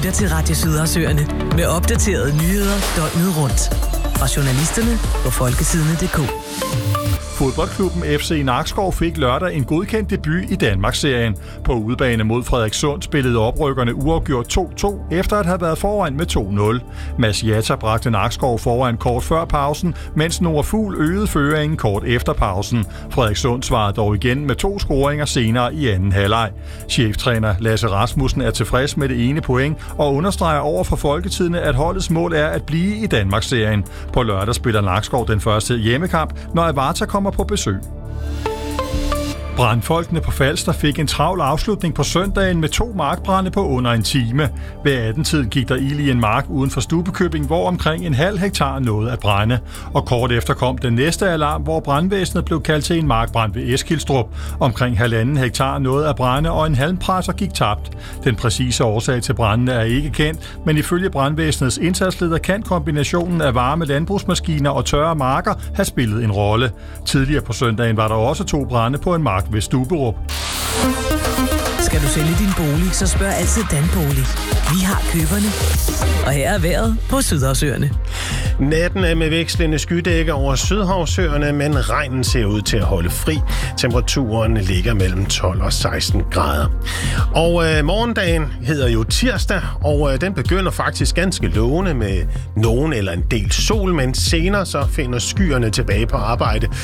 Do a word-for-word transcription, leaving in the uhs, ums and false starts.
lytter til Radio Sydersøerne med opdaterede nyheder døgnet rundt. Fra journalisterne på folkesidene punktum d k. Fodboldklubben F C Nakskov fik lørdag en godkendt debut i Danmarksserien. På udebane mod Frederikssund spillede oprykkerne uafgjort to to, efter at have været foran med to nul. Mads Jatta bragte Nakskov foran kort før pausen, mens Nora Fugl øgede føringen kort efter pausen. Frederikssund svarede dog igen med to scoringer senere i anden halvleg. Cheftræner Lasse Rasmussen er tilfreds med det ene point og understreger over for Folketidene, at holdets mål er at blive i Danmarksserien. På lørdag spiller Nakskov den første hjemmekamp, når Avarta kommer på besøg. Brandfolkene på Falster fik en travl afslutning på søndagen med to markbrande på under en time. Ved atten-tiden gik der ild i en mark uden for Stubekøbing, hvor omkring en halv hektar nåede at brænde. Og kort efter kom den næste alarm, hvor brandvæsenet blev kaldt til en markbrand ved Eskilstrup. Omkring halvanden hektar nåede at brænde, og en halmpresser gik tabt. Den præcise årsag til brandene er ikke kendt, men ifølge brandvæsenets indsatsleder kan kombinationen af varme landbrugsmaskiner og tørre marker have spillet en rolle. Tidligere på søndagen var der også to brande på en mark ved Stuberup. Skal du sælge din bolig, så spørg altid Danbolig. Vi har køberne. Og her er vejret på Sydersøerne. Natten er med vekslende skydække over Sydhavsøerne, men regnen ser ud til at holde fri. Temperaturen ligger mellem tolv og seksten grader. Og øh, morgendagen hedder jo tirsdag, og øh, den begynder faktisk ganske lovende med nogen eller en del sol, men senere så finder skyerne tilbage på arbejde,